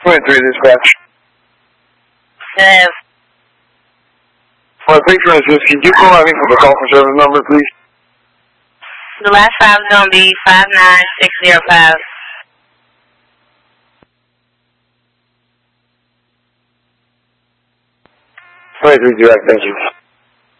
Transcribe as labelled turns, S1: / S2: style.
S1: 23 dispatch.
S2: Yes.
S1: My patron is can you provide me for the call for service number, please?
S2: The last 5 is going to be 59605.
S1: 23 direct, thank you.